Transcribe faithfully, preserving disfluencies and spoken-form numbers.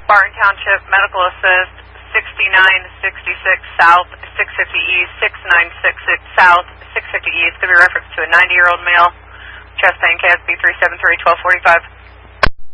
Barton Township, medical assist, sixty-nine sixty-six South, six fifty East, sixty-nine sixty-six South, six fifty East. Could be reference to a ninety-year-old male, chest pain, K S B three seven three, twelve forty-five.